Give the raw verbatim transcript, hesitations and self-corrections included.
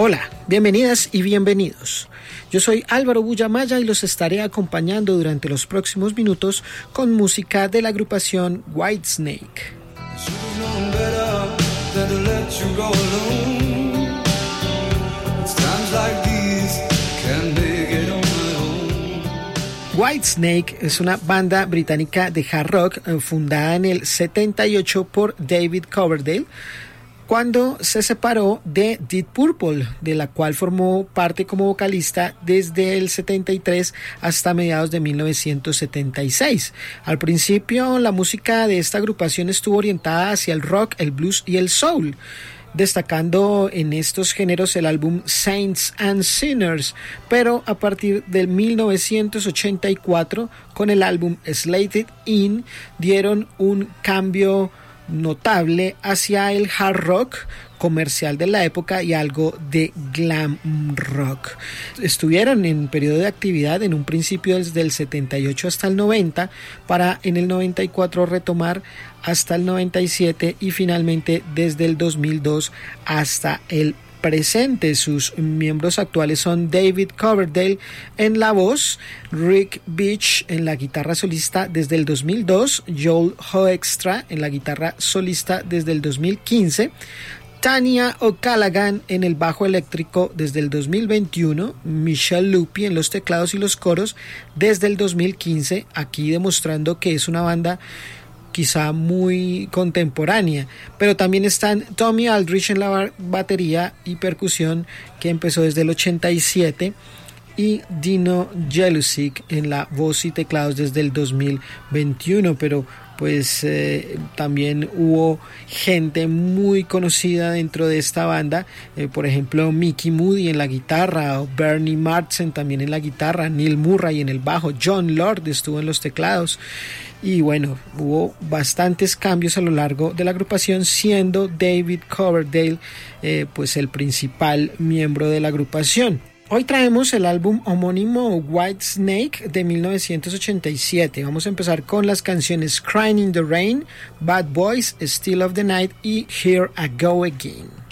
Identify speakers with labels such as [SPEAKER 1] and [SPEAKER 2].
[SPEAKER 1] Hola, bienvenidas y bienvenidos. Yo soy Álvaro Bullamaya y los estaré acompañando durante los próximos minutos con música de la agrupación Whitesnake. Whitesnake es una banda británica de hard rock fundada en el setenta y ocho por David Coverdale, cuando se separó de Deep Purple, de la cual formó parte como vocalista desde el setenta y tres hasta mediados de mil novecientos setenta y seis. Al principio, la música de esta agrupación estuvo orientada hacia el rock, el blues y el soul, destacando en estos géneros el álbum Saints and Sinners, pero a partir de mil novecientos ochenta y cuatro, con el álbum Slated In, dieron un cambio notable hacia el hard rock comercial de la época y algo de glam rock. Estuvieron en periodo de actividad en un principio desde el setenta y ocho hasta el noventa, para en el noventa y cuatro retomar hasta el noventa y siete y finalmente desde el dos mil dos hasta el presente. Sus miembros actuales son David Coverdale en la voz, Rick Beach en la guitarra solista desde el dos mil dos, Joel Hoekstra en la guitarra solista desde el dos mil quince, Tanya O'Callaghan en el bajo eléctrico desde el dos mil veintiuno, Michelle Lupi en los teclados y los coros desde el dos mil quince, aquí demostrando que es una banda quizá muy contemporánea, pero también están Tommy Aldrich en la batería y percusión, que empezó desde el ochenta y siete, y Dino Jelusic en la voz y teclados desde el dos mil veintiuno, pero pues eh, también hubo gente muy conocida dentro de esta banda, eh, por ejemplo Mickey Moody en la guitarra, o Bernie Marsden también en la guitarra, Neil Murray en el bajo, John Lord estuvo en los teclados. Y bueno, hubo bastantes cambios a lo largo de la agrupación, siendo David Coverdale eh, pues el principal miembro de la agrupación. Hoy traemos el álbum homónimo Whitesnake de mil novecientos ochenta y siete. Vamos a empezar con las canciones Crying in the Rain, Bad Boys, Still of the Night y Here I Go Again.